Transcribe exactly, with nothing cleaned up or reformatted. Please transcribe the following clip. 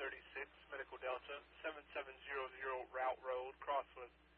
thirty-six, Medical Delta, seven seven zero zero Route Road, Crosswood.